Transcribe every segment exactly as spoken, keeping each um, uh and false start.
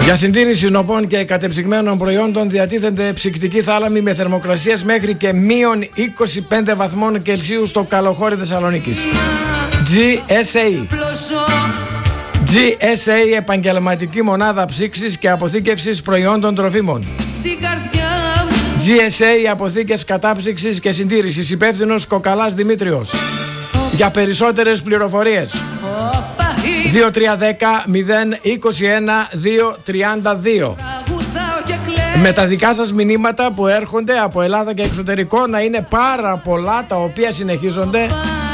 Για συντήρηση νοπών και κατεψυγμένων προϊόντων διατίθενται ψυκτικοί θάλαμοι με θερμοκρασίες μέχρι και μείον είκοσι πέντε βαθμών Κελσίου στο Καλοχώρι Θεσσαλονίκης. τζι ες έι. τζι ες έι, επαγγελματική μονάδα ψήξης και αποθήκευσης προϊόντων τροφίμων. τζι ες έι, αποθήκες κατάψυξης και συντήρησης. Υπεύθυνος Κοκαλάς Δημήτριος. Για περισσότερες πληροφορίες δύο τρία ένα μηδέν μηδέν είκοσι ένα δύο τριάντα δύο. Με τα δικά σας μηνύματα που έρχονται από Ελλάδα και εξωτερικό, να είναι πάρα πολλά τα οποία συνεχίζονται.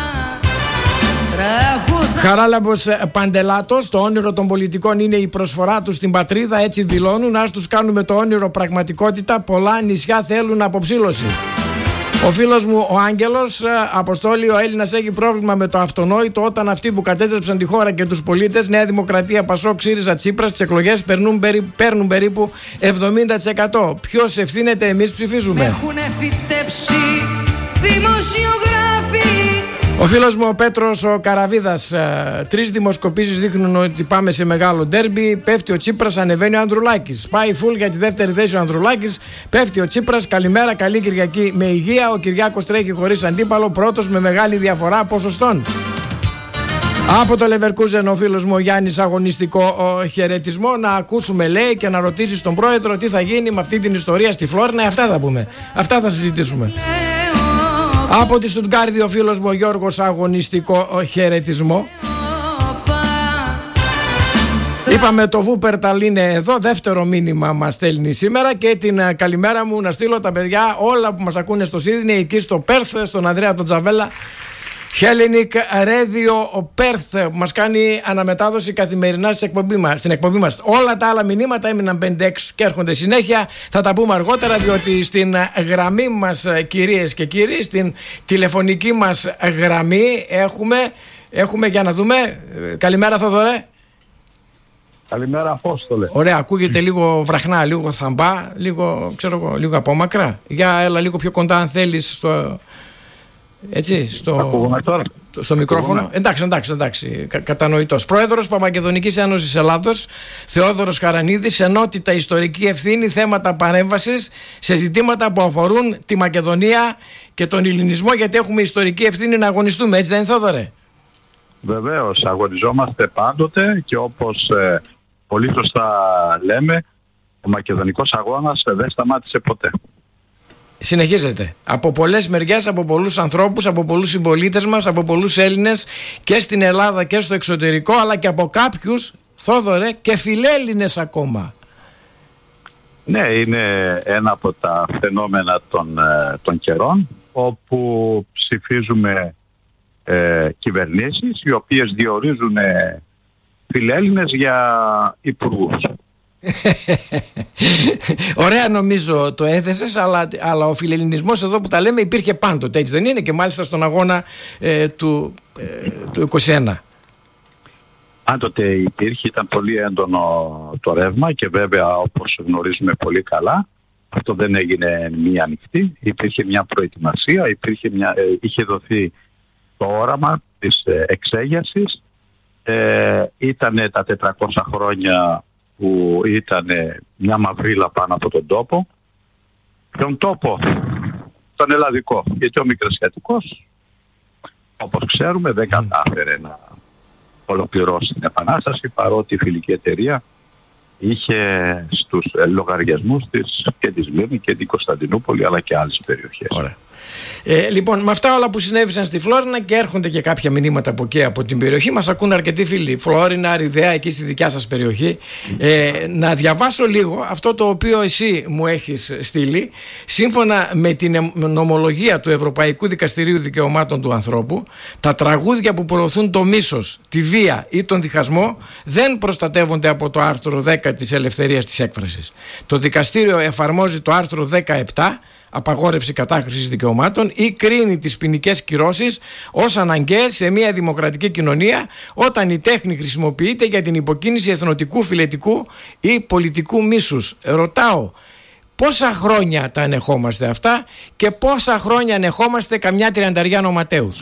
Χαράλαμπος Παντελάτος, το όνειρο των πολιτικών είναι η προσφορά τους στην πατρίδα, έτσι δηλώνουν. Ας τους κάνουμε το όνειρο πραγματικότητα, πολλά νησιά θέλουν αποψήλωση. Ο φίλος μου ο Άγγελος, Αποστόλη, ο Έλληνας έχει πρόβλημα με το αυτονόητο όταν αυτοί που κατέστρεψαν τη χώρα και τους πολίτες, Νέα Δημοκρατία, Πασόκ, ΣΥΡΙΖΑ, Τσίπρας, στις εκλογές παίρνουν, περί, παίρνουν περίπου εβδομήντα τοις εκατό. Ποιος ευθύνεται? Εμείς ψηφίζουμε. Έχουνε φυτέψει δημοσιογράφοι. Ο φίλος μου ο Πέτρος ο Καραβίδας, ε, τρεις δημοσκοπήσεις δείχνουν ότι πάμε σε μεγάλο ντέρμπι. Πέφτει ο Τσίπρας, ανεβαίνει ο Ανδρουλάκης. Πάει φουλ για τη δεύτερη θέση ο Ανδρουλάκης. Πέφτει ο Τσίπρας, καλημέρα, καλή Κυριακή με υγεία. Ο Κυριάκος τρέχει χωρίς αντίπαλο, πρώτος με μεγάλη διαφορά ποσοστών. Από το Λεβερκούζεν ο φίλος μου ο Γιάννης, αγωνιστικό ο χαιρετισμό. Να ακούσουμε, λέει, και να ρωτήσει στον πρόεδρο τι θα γίνει με αυτή την ιστορία στη Φλόρινα. Αυτά θα πούμε, αυτά θα συζητήσουμε. Από τη Στουτγκάρδη ο φίλος μου ο Γιώργος, αγωνιστικό χαιρετισμό. Είπαμε το Βούπερταλ είναι εδώ, δεύτερο μήνυμα μας στέλνει σήμερα, και την καλημέρα μου να στείλω τα παιδιά όλα που μας ακούνε στο Σίδνεϊ, εκεί στο Πέρθ, στον Ανδρέα τον Τζαβέλα, Hellenic Radio Perth, που μας κάνει αναμετάδοση καθημερινά στην εκπομπή μας, στην εκπομπή μας. Όλα τα άλλα μηνύματα έμειναν πέντε έξι και έρχονται συνέχεια. Θα τα πούμε αργότερα, διότι στην γραμμή μας, κυρίες και κύριοι, στην τηλεφωνική μας γραμμή έχουμε, έχουμε για να δούμε. Καλημέρα Θοδωρέ. Καλημέρα Απόστολε. Ωραία, ακούγεται λίγο βραχνά, λίγο θαμπά, λίγο, ξέρω εγώ, λίγο απόμακρα. Για έλα λίγο πιο κοντά αν θέλεις στο... Έτσι, στο, στο μικρόφωνο. Ακούμε. Εντάξει, εντάξει, εντάξει. Κα, κατανοητός. Πρόεδρος Παπαμακεδονικής Ένωσης Ελλάδος, Θεόδωρος Χαρανίδης, ενότητα, ιστορική ευθύνη, θέματα παρέμβασης σε ζητήματα που αφορούν τη Μακεδονία και τον ελληνισμό, γιατί έχουμε ιστορική ευθύνη να αγωνιστούμε. Έτσι δεν είναι, Θόδωρε? Βεβαίως, αγωνιζόμαστε πάντοτε και όπως ε, πολύ σωστά λέμε, ο μακεδονικός αγώνας δεν σταμάτησε ποτέ. Συνεχίζεται από πολλές μεριές, από πολλούς ανθρώπους, από πολλούς συμπολίτες μας, από πολλούς Έλληνες και στην Ελλάδα και στο εξωτερικό, αλλά και από κάποιους, Θόδωρε, και φιλέλληνες ακόμα. Ναι, είναι ένα από τα φαινόμενα των, των καιρών, όπου ψηφίζουμε ε, κυβερνήσεις οι οποίες διορίζουν ε, φιλέλληνες για υπουργούς. Ωραία, νομίζω το έθεσες, αλλά, αλλά ο φιλελληνισμός εδώ που τα λέμε υπήρχε πάντοτε, έτσι δεν είναι? Και μάλιστα στον αγώνα ε, του, ε, του είκοσι ένα. Πάντοτε υπήρχε, ήταν πολύ έντονο το ρεύμα και βέβαια, όπως γνωρίζουμε πολύ καλά, αυτό δεν έγινε μία νυχτή. Υπήρχε μια προετοιμασία, υπήρχε μια, ε, είχε δοθεί το όραμα της ε, εξέγερσης. Ε, ήταν τα τετρακόσια χρόνια που ήταν μια μαυρίλα πάνω από τον τόπο. Τον τόπο, τον ελλαδικό, γιατί ο Μικρασιατικός, όπως ξέρουμε, δεν κατάφερε να ολοκληρώσει την Επανάσταση, παρότι η φιλική εταιρεία είχε στους λογαριασμούς της και τη Σμύρνη και την Κωνσταντινούπολη, αλλά και άλλες περιοχές. Ωραία. Ε, λοιπόν, με αυτά όλα που συνέβησαν στη Φλόρινα, και έρχονται και κάποια μηνύματα από εκεί από την περιοχή, μας ακούν αρκετοί φίλοι. Φλόρινα, Αριδαία, εκεί στη δικιά σας περιοχή. Ε, να διαβάσω λίγο αυτό το οποίο εσύ μου έχεις στείλει. Σύμφωνα με την νομολογία του Ευρωπαϊκού Δικαστηρίου Δικαιωμάτων του Ανθρώπου, τα τραγούδια που προωθούν το μίσος, τη βία ή τον διχασμό δεν προστατεύονται από το άρθρο δέκα της ελευθερίας της έκφρασης. Το δικαστήριο εφαρμόζει το άρθρο δεκαεπτά, απαγόρευση κατάχρησης δικαιωμάτων, ή κρίνει τις ποινικές κυρώσεις ως αναγκαίες σε μια δημοκρατική κοινωνία όταν η τέχνη χρησιμοποιείται για την υποκίνηση εθνοτικού, φιλετικού ή πολιτικού μίσους. Ρωτάω, πόσα χρόνια τα ανεχόμαστε αυτά και πόσα χρόνια ανεχόμαστε καμιά τριανταριά νοματέους?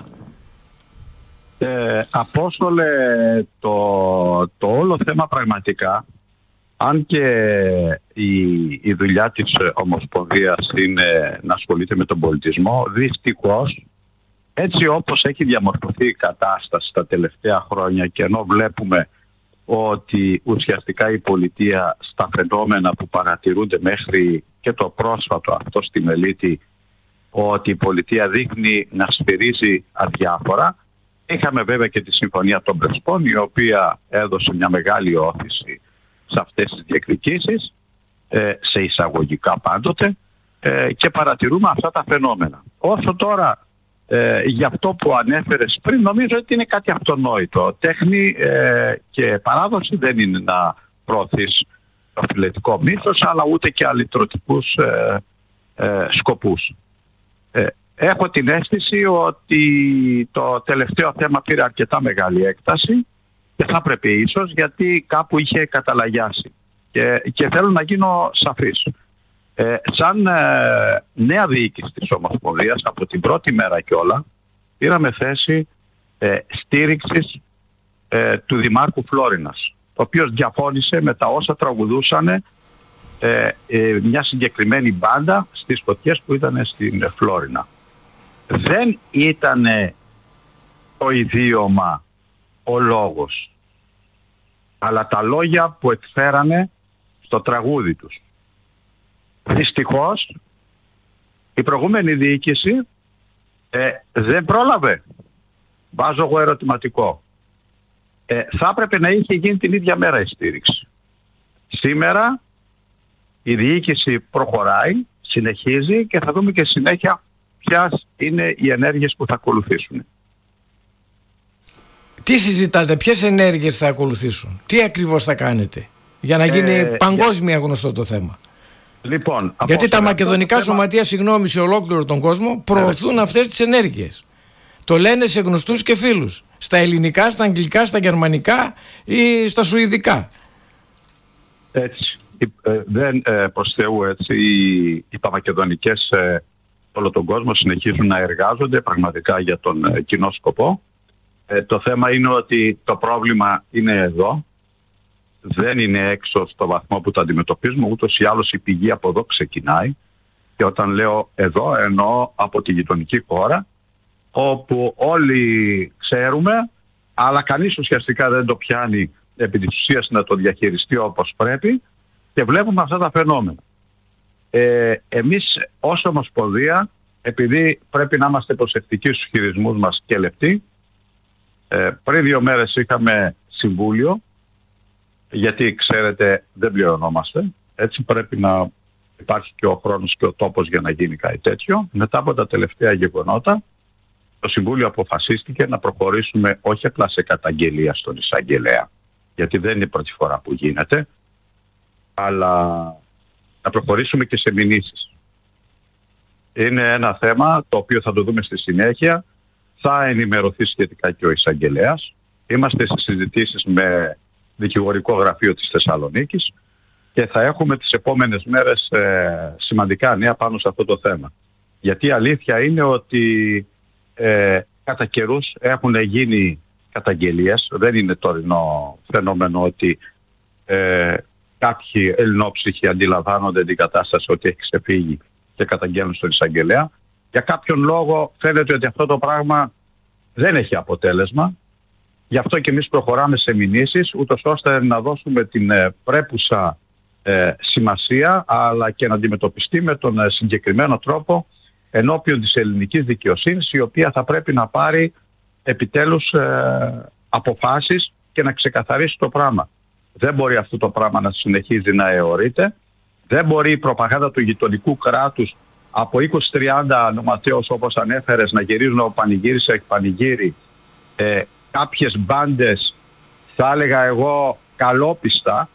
Ε, Απόστολε, το, το όλο θέμα πραγματικά Αν και η, η δουλειά της Ομοσπονδίας είναι να ασχολείται με τον πολιτισμό, δυστυχώς έτσι όπως έχει διαμορφωθεί η κατάσταση τα τελευταία χρόνια και ενώ βλέπουμε ότι ουσιαστικά η πολιτεία στα φαινόμενα που παρατηρούνται μέχρι και το πρόσφατο αυτό στη Μελίτη, ότι η πολιτεία δείχνει να σφυρίζει αδιάφορα. Είχαμε βέβαια και τη Συμφωνία των Πρεσπών, η οποία έδωσε μια μεγάλη όθηση σε αυτές τις διεκδικήσεις, σε εισαγωγικά πάντοτε, και παρατηρούμε αυτά τα φαινόμενα. Όσο τώρα ε, για αυτό που ανέφερες πριν, νομίζω ότι είναι κάτι αυτονόητο. Τέχνη ε, και παράδοση δεν είναι να προωθείς το φιλετικό μύθος, αλλά ούτε και αλυτρωτικούς ε, ε, σκοπούς. Ε, έχω την αίσθηση ότι το τελευταίο θέμα πήρε αρκετά μεγάλη έκταση και θα πρέπει ίσως, γιατί κάπου είχε καταλαγιάσει. Και, και θέλω να γίνω σαφής. Ε, σαν ε, νέα διοίκηση της Ομοσπονδίας, από την πρώτη μέρα κιόλα, πήραμε θέση ε, στήριξης ε, του Δημάρχου Φλόρινας, ο οποίος διαφώνησε με τα όσα τραγουδούσαν ε, ε, μια συγκεκριμένη μπάντα στις φωτιές που ήταν στην Φλόρινα. Δεν ήταν το ιδίωμα ο λόγος, αλλά τα λόγια που εκφέρανε στο τραγούδι τους. Δυστυχώς η προηγούμενη διοίκηση ε, δεν πρόλαβε. Βάζω εγώ ερωτηματικό. Ε, θα έπρεπε να είχε γίνει την ίδια μέρα η στήριξη. Σήμερα η διοίκηση προχωράει, συνεχίζει και θα δούμε και συνέχεια ποιες είναι οι ενέργειες που θα ακολουθήσουν. Τι συζητάτε, ποιες ενέργειες θα ακολουθήσουν, τι ακριβώς θα κάνετε για να γίνει ε, παγκόσμια για... γνωστό το θέμα? Λοιπόν, γιατί τα μακεδονικά σωματεία, συγγνώμη, σε ολόκληρο τον κόσμο προωθούν αυτές τις ενέργειες. Το λένε σε γνωστούς και φίλους. Στα ελληνικά, στα αγγλικά, στα γερμανικά ή στα σουηδικά. Έτσι. Ε, δεν ε, προς Θεού έτσι. Οι, οι παμακεδονικές ε, όλο τον κόσμο συνεχίζουν να εργάζονται πραγματικά για τον ε, κοινό σκοπό. Ε, το θέμα είναι ότι το πρόβλημα είναι εδώ. Δεν είναι έξω στο βαθμό που το αντιμετωπίζουμε, ούτως ή άλλως η πηγή από εδώ ξεκινάει. Και όταν λέω εδώ, εννοώ από τη γειτονική χώρα, όπου όλοι ξέρουμε, αλλά κανείς ουσιαστικά δεν το πιάνει επί της ουσίας να το διαχειριστεί όπως πρέπει, και βλέπουμε αυτά τα φαινόμενα. Ε, εμείς ως Ομοσπονδία, επειδή πρέπει να είμαστε προσεκτικοί στους χειρισμούς μας και λεπτοί, ε, πριν δύο μέρες είχαμε συμβούλιο, γιατί ξέρετε δεν πληρωνόμαστε, έτσι πρέπει να υπάρχει και ο χρόνος και ο τόπος για να γίνει κάτι τέτοιο. Μετά από τα τελευταία γεγονότα, το Συμβούλιο αποφασίστηκε να προχωρήσουμε όχι απλά σε καταγγελία στον εισαγγελέα, γιατί δεν είναι η πρώτη φορά που γίνεται, αλλά να προχωρήσουμε και σε μηνύσεις. Είναι ένα θέμα το οποίο θα το δούμε στη συνέχεια, θα ενημερωθεί σχετικά και ο εισαγγελέας. Είμαστε σε συζητήσεις με δικηγορικό γραφείο της Θεσσαλονίκης και θα έχουμε τις επόμενες μέρες ε, σημαντικά νέα πάνω σε αυτό το θέμα. Γιατί η αλήθεια είναι ότι ε, κατά καιρούς έχουν γίνει καταγγελίες. Δεν είναι τωρινό φαινόμενο ότι ε, κάποιοι ελληνόψυχοι αντιλαμβάνονται την κατάσταση ότι έχει ξεφύγει και καταγγέλνουν στον εισαγγελέα. Για κάποιον λόγο φαίνεται ότι αυτό το πράγμα δεν έχει αποτέλεσμα. Γι' αυτό και εμείς προχωράμε σε μηνύσεις, ούτως ώστε να δώσουμε την ε, πρέπουσα ε, σημασία, αλλά και να αντιμετωπιστεί με τον ε, συγκεκριμένο τρόπο ενώπιον της ελληνικής δικαιοσύνης, η οποία θα πρέπει να πάρει επιτέλους ε, αποφάσεις και να ξεκαθαρίσει το πράγμα. Δεν μπορεί αυτό το πράγμα να συνεχίζει να αιωρείται. Δεν μπορεί η προπαγάνδα του γειτονικού κράτους από είκοσι τριάντα νοματέως, όπως ανέφερες, να γυρίζουν από πανηγύρι σε πανηγύρι. Ε, κάποιες μπάντες, θα έλεγα εγώ καλόπιστα,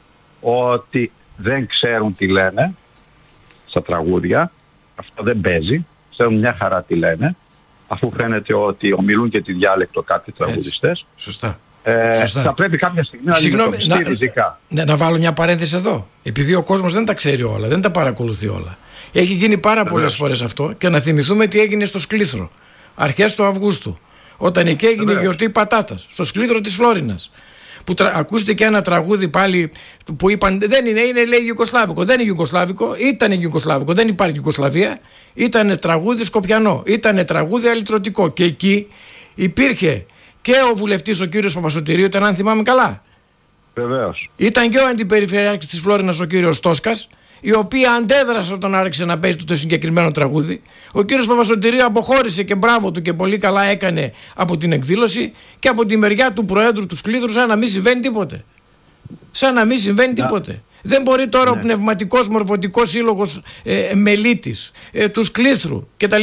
ότι δεν ξέρουν τι λένε στα τραγούδια. Αυτό δεν παίζει. Ξέρουν μια χαρά τι λένε, αφού φαίνεται ότι ομιλούν και τη διάλεκτο κάποιοι τραγουδιστές. Σωστά. Ε, Σωστά. Θα πρέπει κάποια στιγμή να αντιμετωπιστεί ριζικά. Να, να βάλω μια παρένθεση εδώ. Επειδή ο κόσμος δεν τα ξέρει όλα, δεν τα παρακολουθεί όλα. Έχει γίνει πάρα πολλές φορές αυτό, και να θυμηθούμε τι έγινε στο Σκλήθρο αρχές του Αυγούστου, όταν εκεί έγινε η γιορτή πατάτας, στο Σκλήθρο της Φλόρινας, που τρα... ακούστηκε ένα τραγούδι πάλι που είπαν δεν είναι, είναι λέει Ιουγκοσλάβικο. Δεν είναι Ιουγκοσλάβικο, ήταν Ιουγκοσλάβικο, δεν υπάρχει Ιουγκοσλαβία. Ήταν τραγούδι Σκοπιανό, ήταν τραγούδι αλυτρωτικό. Και εκεί υπήρχε και ο βουλευτής ο κύριος Παπασωτηρίου, ήταν αν θυμάμαι καλά. Βεβαίως. Ήταν και ο αντιπεριφερειάρχης της Φλόρινας ο κύριος Τόσκας, η οποία αντέδρασε όταν άρχισε να παίζει το συγκεκριμένο τραγούδι. Ο κύριος Παπασωτηρίου αποχώρησε και μπράβο του και πολύ καλά έκανε από την εκδήλωση, και από τη μεριά του Προέδρου του Σκλήθρου σαν να μην συμβαίνει τίποτε. Σαν να μην συμβαίνει τίποτε. Δεν μπορεί τώρα ναι. ο Πνευματικός Μορφωτικός Σύλλογος ε, Μελίτης, ε, του Σκλήθρου κτλ.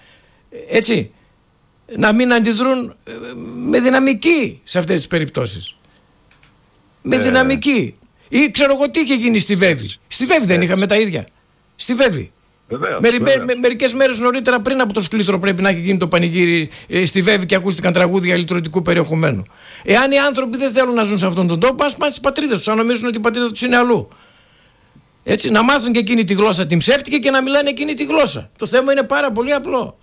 Έτσι, να μην αντιδρούν ε, με δυναμική σε αυτές τις περιπτώσεις. Με ε... δυναμική. Ή ξέρω εγώ τι είχε γίνει στη Βέβη. Στη Βέβη δεν είχαμε τα ίδια. Στη Βέβη. Βεβαίως, με, βεβαίως. με, μερικές μέρες νωρίτερα πριν από το Σκλήθρο πρέπει να έχει γίνει το πανηγύρι ε, στη Βέβη και ακούστηκαν τραγούδια λυτρωτικού περιεχομένου. Εάν οι άνθρωποι δεν θέλουν να ζουν σε αυτόν τον τόπο, ας πάνε στις πατρίδες τους, αν νομίζουν ότι η πατρίδα τους είναι αλλού. Έτσι, να μάθουν και εκείνη τη γλώσσα την ψεύτικη και να μιλάνε εκείνη τη γλώσσα. Το θέμα είναι πάρα πολύ απλό.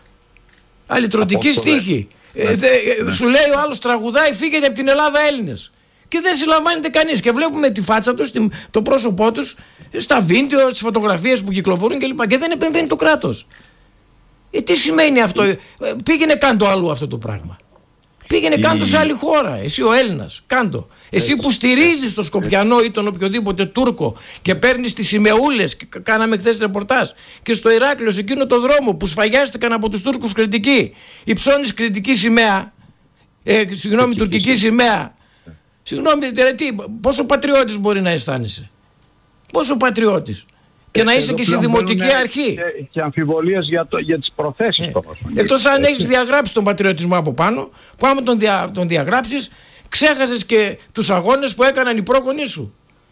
Αλυτρωτική στίχη. Ε, δε, ναι. Σου λέει ο άλλος τραγουδάει, φύγετε από την Ελλάδα Έλληνες. Και δεν συλλαμβάνεται κανείς. Και βλέπουμε τη φάτσα τους, το πρόσωπό τους στα βίντεο, στις φωτογραφίες που κυκλοφορούν κλπ. Και δεν επεμβαίνει το κράτος. Ε, τι σημαίνει αυτό? Ε, πήγαινε κάντο αλλού αυτό το πράγμα. Πήγαινε κάντο σε άλλη χώρα. Εσύ ο Έλληνας, κάντο. Εσύ που στηρίζεις τον Σκοπιανό ή τον οποιοδήποτε Τούρκο και παίρνεις τις σημεούλες, και κάναμε χθες ρεπορτάζ, και στο Ηράκλειο, σε εκείνο το δρόμο που σφαγιάστηκαν από τους Τούρκους κριτικοί, υψώνεις κριτική σημαία, ε, συγγνώμη, τουρκική σημαία. Συγγνώμη, τι, πόσο πατριώτης μπορεί να αισθάνεσαι? Πόσο πατριώτης? Και ε, να είσαι και στη δημοτική αρχή. Και, και αμφιβολίες για, το, για τις προθέσεις. Ε. Εκτός αν έχεις διαγράψει τον πατριωτισμό από πάνω, που άμα τον, δια, τον διαγράψεις, ξέχασες και τους αγώνες που έκαναν οι πρόγονείς σου.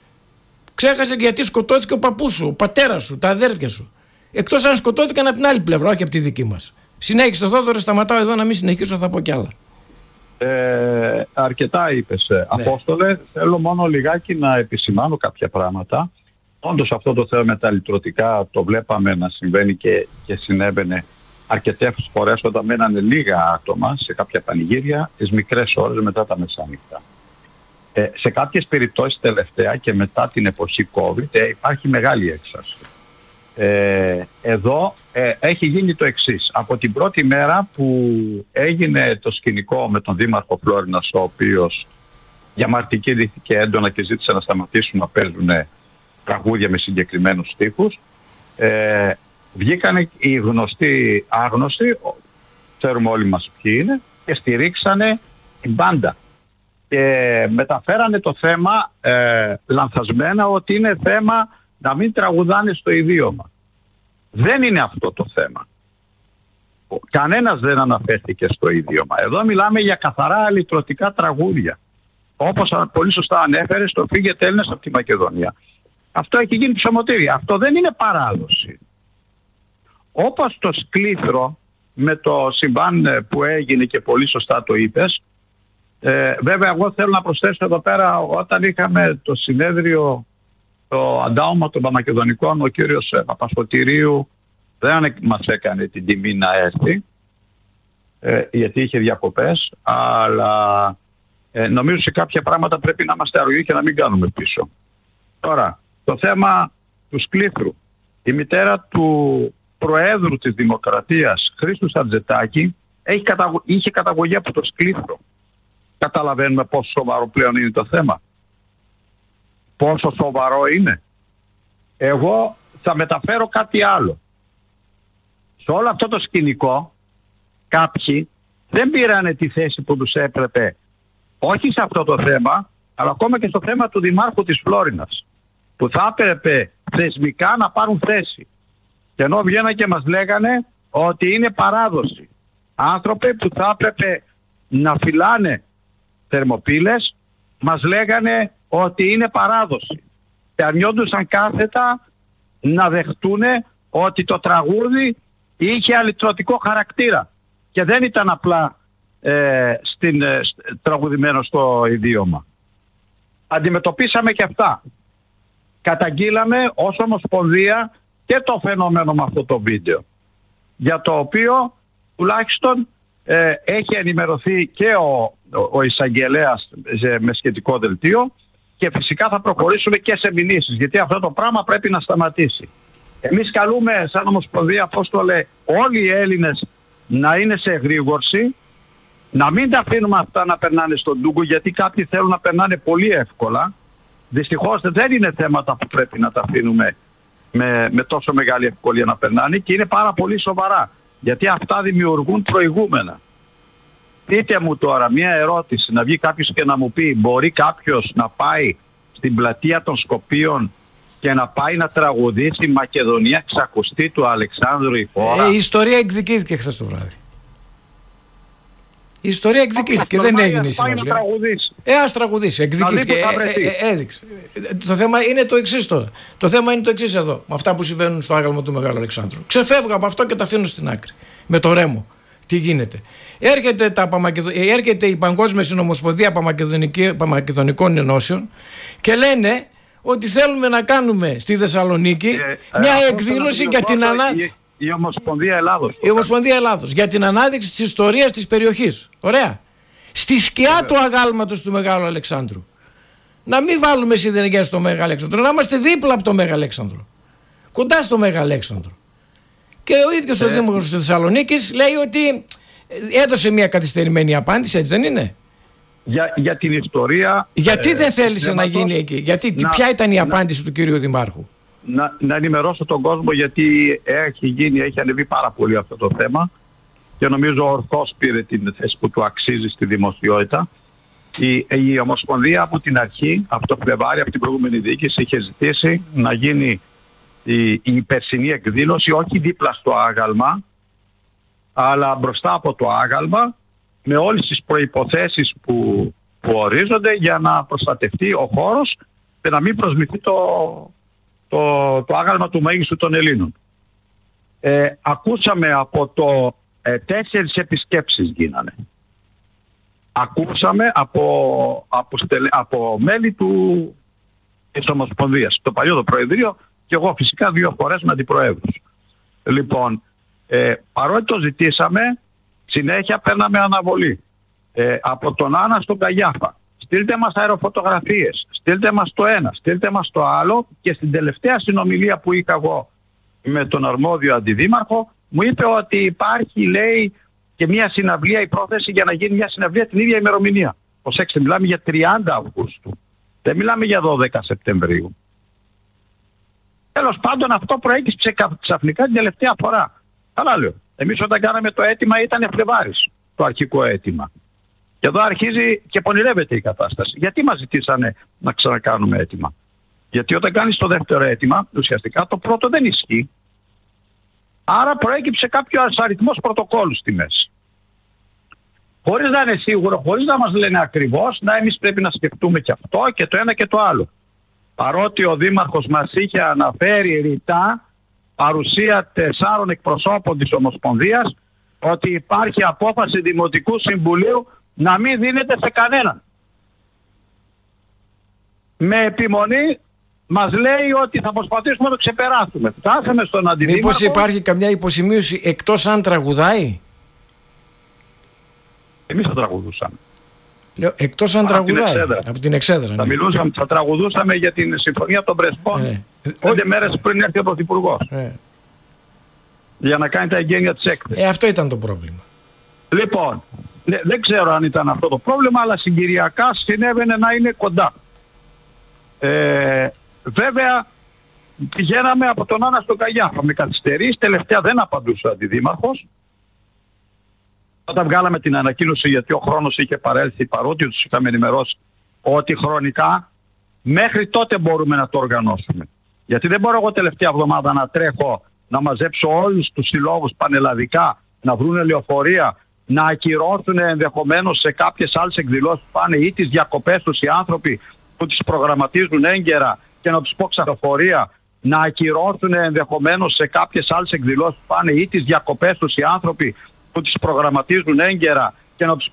Ξέχασες γιατί σκοτώθηκε ο παππούς σου, ο πατέρας σου, τα αδέρφια σου. Εκτός αν σκοτώθηκαν από την άλλη πλευρά, όχι από τη δική μας. Συνέχισε, Θόδωρε, σταματάω εδώ να μην συνεχίσω, θα πω κι άλλα. Ε, αρκετά είπες, ναι. Απόστολε. Θέλω μόνο λιγάκι να επισημάνω κάποια πράγματα. Όντως αυτό το θέμα με τα λυτρωτικά το βλέπαμε να συμβαίνει και, και συνέβαινε αρκετές φορές όταν μένανε λίγα άτομα σε κάποια πανηγύρια τις μικρές ώρες μετά τα μεσάνυχτα. Ε, σε κάποιες περιπτώσεις τελευταία και μετά την εποχή COVID ε, υπάρχει μεγάλη έξαρση. Ε, εδώ ε, έχει γίνει το εξής. Από την πρώτη μέρα που έγινε το σκηνικό με τον Δήμαρχο Φλόρινας, ο οποίος διαμαρτυρήθηκε έντονα και ζήτησε να σταματήσουν να παίζουν τραγούδια με συγκεκριμένους στίχους, ε, βγήκαν οι γνωστοί άγνωστοι, ξέρουμε όλοι μας ποιοι είναι, και στηρίξανε την μπάντα και μεταφέρανε το θέμα ε, λανθασμένα ότι είναι θέμα να μην τραγουδάνε στο ιδίωμα. Δεν είναι αυτό το θέμα. Κανένας δεν αναφέρθηκε στο ιδίωμα. Εδώ μιλάμε για καθαρά αλυτρωτικά τραγούδια. Όπως πολύ σωστά ανέφερε, στο Φύγετε Έλληνες από τη Μακεδονία. Αυτό έχει γίνει ψωμοτήρι. Αυτό δεν είναι παράδοση. Όπως το Σκλήθρο με το συμβάν που έγινε και πολύ σωστά το είπες. Ε, βέβαια εγώ θέλω να προσθέσω εδώ πέρα, όταν είχαμε το συνέδριο, το αντάωμα των Παμακεδονικών, ο κύριος Παπασωτηρίου δεν μας έκανε την τιμή να έρθει, ε, γιατί είχε διακοπές, αλλά ε, νομίζω σε κάποια πράγματα πρέπει να είμαστε αρρωγοί και να μην κάνουμε πίσω. Τώρα, το θέμα του Σκλήθρου. Η μητέρα του Προέδρου της Δημοκρατίας, Χρήστου Σαντζετάκη, έχει καταγω... είχε καταγωγή από το Σκλήθρο. Καταλαβαίνουμε πόσο σοβαρό πλέον είναι το θέμα. Πόσο σοβαρό είναι. Εγώ θα μεταφέρω κάτι άλλο. Σε όλο αυτό το σκηνικό κάποιοι δεν πήρανε τη θέση που τους έπρεπε, όχι σε αυτό το θέμα, αλλά ακόμα και στο θέμα του Δημάρχου της Φλόρινας, που θα έπρεπε θεσμικά να πάρουν θέση. Και ενώ βγαίναν και μας λέγανε ότι είναι παράδοση. Άνθρωποι που θα έπρεπε να φυλάνε θερμοπύλες μας λέγανε ότι είναι παράδοση. Και αρνιόντουσαν κάθετα να δεχτούν ότι το τραγούδι είχε αλυτρωτικό χαρακτήρα και δεν ήταν απλά ε, στην, ε, τραγουδημένο στο ιδίωμα. Αντιμετωπίσαμε και αυτά. Καταγγείλαμε ως Ομοσπονδία και το φαινόμενο με αυτό το βίντεο, για το οποίο τουλάχιστον ε, έχει ενημερωθεί και ο ο εισαγγελέας με σχετικό δελτίο και φυσικά θα προχωρήσουμε και σε μηνύσεις, γιατί αυτό το πράγμα πρέπει να σταματήσει. Εμείς καλούμε σαν Ομοσπονδία, πώς το λέει, όλοι οι Έλληνες να είναι σε εγρήγορση, να μην τα αφήνουμε αυτά να περνάνε στον ντούγκο, γιατί κάποιοι θέλουν να περνάνε πολύ εύκολα. Δυστυχώς δεν είναι θέματα που πρέπει να τα αφήνουμε με, με τόσο μεγάλη ευκολία να περνάνε και είναι πάρα πολύ σοβαρά, γιατί αυτά δημιουργούν προηγούμενα. Πείτε μου τώρα μια ερώτηση, να βγει κάποιος και να μου πει, μπορεί κάποιος να πάει στην πλατεία των Σκοπίων και να πάει να τραγουδήσει Μακεδονία ξακουστή του Αλεξάνδρου η χώρα? Ε, η ιστορία εκδικήθηκε χθες το βράδυ. Η ιστορία εκδικήθηκε, δεν έγινε η συναυλία. Ε, ας τραγουδήσει, εκδικήθηκε, ε, ε, έδειξε. Το θέμα είναι το εξής τώρα. Το θέμα είναι το εξής εδώ, με αυτά που συμβαίνουν στο άγαλμα του Μεγάλου Αλεξάνδρου. Ξεφεύγω από αυτό και τα αφήνω στην άκρη. Με το ρέμο. Τι γίνεται. Έρχεται, τα Παμακεδο... Έρχεται η Παγκόσμια Συνομοσπονδία Παμακεδονικών Ενώσεων και λένε ότι θέλουμε να κάνουμε στη Θεσσαλονίκη ε, μια ε, εκδήλωση για την ανάδειξη. Η Ομοσπονδία Ελλάδος. Η Ομοσπονδία Ελλάδος για την ανάδειξη της ιστορίας της περιοχής. Ωραία. Στη σκιά ε, του αγάλματος του Μεγάλου Αλεξάνδρου. Να μην βάλουμε σιδεριά στο Μέγα Αλέξανδρο, να είμαστε δίπλα από το Μέγα Αλέξανδρο. Κοντά στο Μέγα Αλέξανδρο. Και ο ίδιος ε, ο Δήμαρχος της Θεσσαλονίκης λέει ότι έδωσε μια καθυστερημένη απάντηση, έτσι δεν είναι? Για, για την ιστορία. Γιατί ε, δεν θέλησε να γίνει εκεί? Γιατί, να, ποια ήταν η απάντηση να, του κυρίου Δημάρχου? Να, να ενημερώσω τον κόσμο, γιατί έχει γίνει, έχει ανεβεί πάρα πολύ αυτό το θέμα και νομίζω ορθώς πήρε την θέση που του αξίζει στη δημοσιότητα. Η, η Ομοσπονδία από την αρχή, από το Φλεβάρι, από την προηγούμενη διοίκηση, είχε ζητήσει να γίνει η, η υπερσινή εκδήλωση όχι δίπλα στο άγαλμα, αλλά μπροστά από το άγαλμα, με όλες τις προϋποθέσεις που, που ορίζονται για να προστατευτεί ο χώρος και να μην προσμηθεί το, το, το άγαλμα του μέγιστου των Ελλήνων. Ε, ακούσαμε από το ε, τέσσερις επισκέψεις γίνανε. Ακούσαμε από, από, στελε, από μέλη του, της Ομοσπονδίας, το παλιό το Προεδρείο και εγώ φυσικά δύο φορές με αντιπροέδρους. Λοιπόν, ε, παρότι το ζητήσαμε, συνέχεια παίρναμε αναβολή ε, από τον Άννα στον Καγιάφα. Στείλτε μας αεροφωτογραφίες, στείλτε μας το ένα, στείλτε μας το άλλο, και στην τελευταία συνομιλία που είχα εγώ με τον αρμόδιο αντιδήμαρχο μου είπε ότι υπάρχει, λέει, και μια συναυλία, η πρόθεση για να γίνει μια συναυλία την ίδια ημερομηνία. Προσέξτε, μιλάμε για τριάντα Αυγούστου, δεν μιλάμε για δώδεκα Σεπτεμβρίου. Τέλος πάντων, αυτό προέκυψε ξαφνικά την τελευταία φορά. Καλά λέω. Εμείς όταν κάναμε το αίτημα ήταν Φλεβάρης το αρχικό αίτημα. Και εδώ αρχίζει και πονηρεύεται η κατάσταση. Γιατί μας ζητήσανε να ξανακάνουμε αίτημα? Γιατί όταν κάνεις το δεύτερο αίτημα, ουσιαστικά το πρώτο δεν ισχύει. Άρα προέκυψε κάποιος αριθμός πρωτοκόλλου στη μέση. Χωρίς να είναι σίγουρο, χωρίς να μας λένε ακριβώς, να εμείς πρέπει να σκεφτούμε και αυτό και το ένα και το άλλο. Παρότι ο Δήμαρχος μας είχε αναφέρει ρητά, παρουσία τεσσάρων εκπροσώπων της Ομοσπονδίας, ότι υπάρχει απόφαση Δημοτικού Συμβουλίου να μην δίνεται σε κανέναν. Με επιμονή μας λέει ότι θα προσπαθήσουμε να το ξεπεράσουμε. Φτάσαμε στον αντιδήμαρχο. Μήπως υπάρχει καμιά υποσημείωση εκτός αν τραγουδάει? Εμείς θα τραγουδούσαμε. Λέω, εκτός αν τραγουδάει. Από την Εξέδρα. Θα, ναι. μιλούσαμε, θα τραγουδούσαμε για την Συμφωνία των Πρεσπών ε, πέντε ε, μέρες πριν έρθει ο Πρωθυπουργός. Ε. Για να κάνει τα εγγένεια της έκθεσης. Ε, αυτό ήταν το πρόβλημα. Λοιπόν, ναι, δεν ξέρω αν ήταν αυτό το πρόβλημα, αλλά συγκυριακά συνέβαινε να είναι κοντά. Ε, βέβαια, πηγαίναμε από τον Άννα στον Καγιάφα με καθυστερήσεις. Τελευταία δεν απαντούσε ο αντιδήμαρχος. Όταν βγάλαμε την ανακοίνωση, γιατί ο χρόνος είχε παρέλθει, παρότι τους είχαμε ενημερώσει ότι χρονικά μέχρι τότε μπορούμε να το οργανώσουμε. Γιατί δεν μπορώ εγώ τελευταία εβδομάδα να τρέχω να μαζέψω όλους τους συλλόγους πανελλαδικά, να βρουν λεωφορεία, να ακυρώσουν ενδεχομένως σε κάποιες άλλες εκδηλώσεις που πάνε, ή τις διακοπές τους οι άνθρωποι που τις προγραμματίζουν έγκαιρα, και να τους πω ξαφοφορία, να ακυρώσουν ενδεχομένως σε κάποιες άλλες εκδηλώσεις που πάνε, ή τις διακοπές τους οι άνθρωποι που τις προγραμματίζουν έγκαιρα, και να τους